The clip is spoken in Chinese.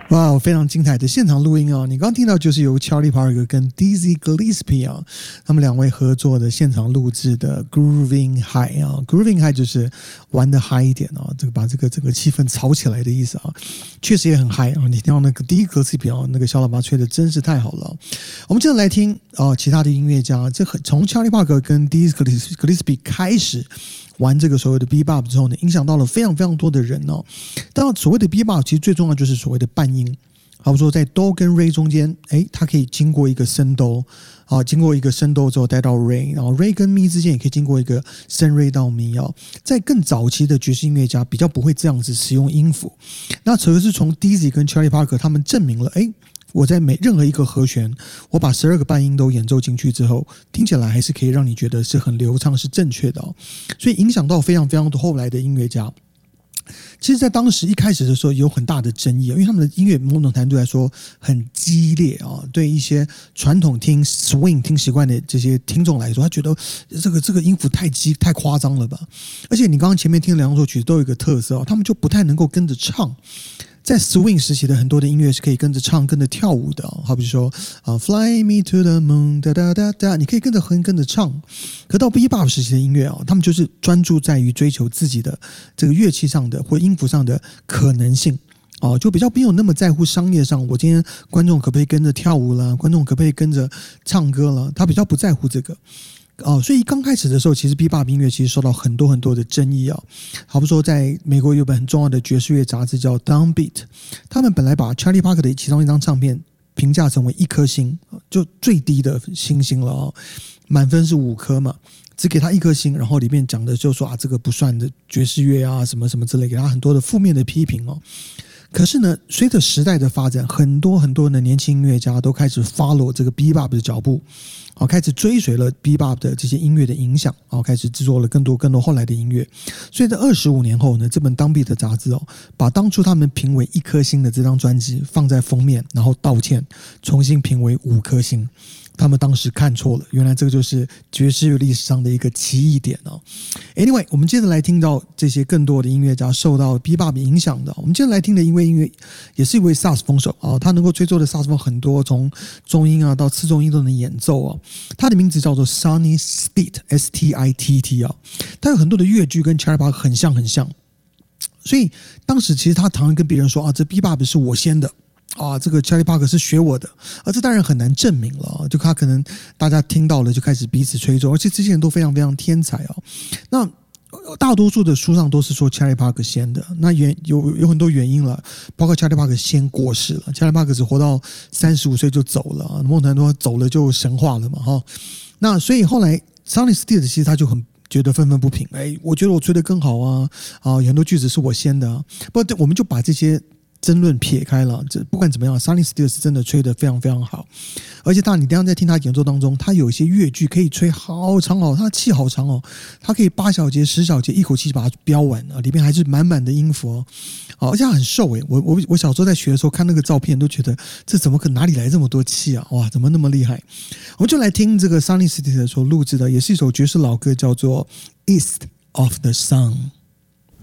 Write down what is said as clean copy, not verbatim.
哇，非常精彩的现场录音啊！你刚刚听到就是由 Charlie Parker 跟 Dizzy Gillespie 啊，他们两位合作的现场录制的 Grooving High 啊 ，Grooving High 就是玩的嗨一点啊，这个把这个气氛炒起来的意思啊，确实也很嗨啊！你听到那个 Dizzy Gillespie 啊，那个小喇叭吹的真是太好了。我们接着来听其他的音乐家，从 Charlie Parker 跟 Dizzy Gillespie 开始玩这个所谓的 Bebop 之后呢，影响到了非常非常多的人哦。当然，所谓的 Bebop 其实最重要就是所谓的半音，好比说在 Do 跟 Re 中间，它可以经过一个升 Do，经过一个升 Do 之后带到 Re， 然后 Re 跟 Mi 之间也可以经过一个升 Re 到 Mi 哦。在更早期的爵士音乐家比较不会这样子使用音符，那可是从 Dizzy 跟 Charlie Parker 他们证明了，我在任何一个和弦，我把12个半音都演奏进去之后，听起来还是可以让你觉得是很流畅、是正确的哦。所以影响到非常非常多后来的音乐家。其实，在当时一开始的时候有很大的争议，因为他们的音乐某种程度来说很激烈啊。对一些传统听 swing 听习惯的这些听众来说，他觉得这个音符太夸张了吧？而且你刚刚前面听的两首曲子都有一个特色他们就不太能够跟着唱。在 swing 时期的很多的音乐是可以跟着唱、跟着跳舞的，好比说Fly Me to the Moon， 哒哒哒哒，你可以跟着哼、跟着唱。可到 Bebop 时期的音乐他们就是专注在于追求自己的这个乐器上的或音符上的可能性。就比较没有那么在乎商业上，我今天观众可不可以跟着跳舞啦，观众可不可以跟着唱歌啦，他比较不在乎这个。所以刚开始的时候，其实 Bebop 音乐其实受到很多很多的争议好比说，在美国有本很重要的爵士乐杂志叫 Downbeat， 他们本来把 Charlie Parker 的其中一张唱片评价成为1颗星，就最低的星星了满分是5颗嘛，只给他1颗星，然后里面讲的就说这个不算的爵士乐什么什么之类，给他很多的负面的批评可是呢，随着时代的发展，很多很多的年轻音乐家都开始 follow 这个 Bebop 的脚步，开始追随了 Bebop 的这些音乐的影响，开始制作了更多后来的音乐。所以在25年后呢，这本 Downbeat 的杂志把当初他们评为1颗星的这张专辑放在封面，然后道歉，重新评为5颗星。他们当时看错了，原来这个就是爵士乐历史上的一个奇异点Anyway， 我们接着来听到这些更多的音乐家受到 Bebop 影响的。我们接着来听的一位音乐也是一位萨克斯风手他能够吹奏的萨克斯风很多，从中音到次中音都能演奏他的名字叫做 Sonny Stitt S-T-I-T-T 他有很多的乐句跟 Charlie Parker 很像，所以当时其实他常常跟别人说这 Bebop 是我先的。这个 Charlie Parker 是学我的，这当然很难证明了就他可能大家听到了就开始彼此吹奏，而且这些人都非常非常天才那大多数的书上都是说 Charlie Parker 先的，那有很多原因了，包括 Charlie Parker 先过世了 ，Charlie Parker 只活到35岁就走了，孟谈说走了就神话了嘛那所以后来 Sonny Stitt 其实他就很觉得愤愤不平，我觉得我吹得更好有很多句子是我先的不过我们就把这些争论撇开了，不管怎么样 Sonny Stitt 是真的吹得非常非常好，而且你等一下在听他演奏当中，他有一些乐句可以吹好长他的气好长他可以8小节10小节一口气把它飙完里面还是满满的音符而且他很瘦我小时候在学的时候看那个照片都觉得这怎么可能哪里来这么多气哇怎么那么厉害。我们就来听这个 Sonny Stitt 所录制的也是一首爵士老歌，叫做 East of the Sun。